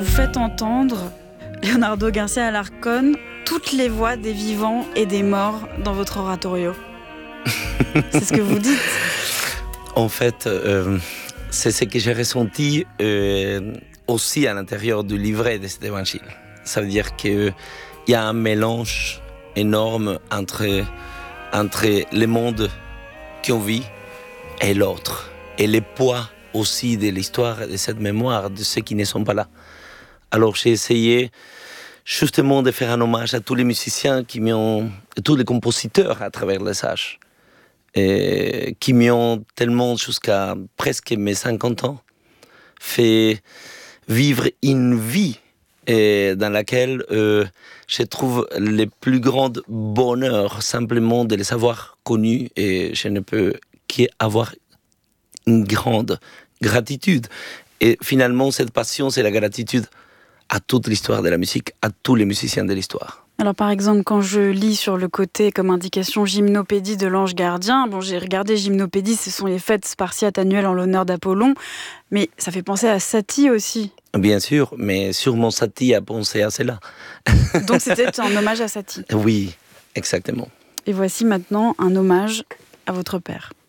vous faites entendre, Leonardo Garcia Alarcón, toutes les voix des vivants et des morts dans votre oratorio. C'est ce que vous dites. En fait, c'est ce que j'ai ressenti aussi à l'intérieur du livret de cet évangile. Ça veut dire qu'il y a un mélange énorme entre le monde qu'on vit et l'autre. Et le poids aussi de l'histoire, de cette mémoire, de ceux qui ne sont pas là. Alors j'ai essayé justement de faire un hommage à tous les musiciens tous les compositeurs à travers les âges. Et qui m'ont tellement, jusqu'à presque mes 50 ans, fait vivre une vie dans laquelle je trouve le plus grand bonheur simplement de les avoir connus, et je ne peux qu'avoir une grande gratitude. Et finalement, cette passion, c'est la gratitude à toute l'histoire de la musique, à tous les musiciens de l'histoire. Alors par exemple, quand je lis sur le côté comme indication gymnopédie de l'ange gardien, j'ai regardé gymnopédie, ce sont les fêtes spartiates annuelles en l'honneur d'Apollon, mais ça fait penser à Satie aussi. Bien sûr, mais sûrement Satie a pensé à cela. Donc c'était un hommage à Satie. Oui, exactement. Et voici maintenant un hommage à votre père.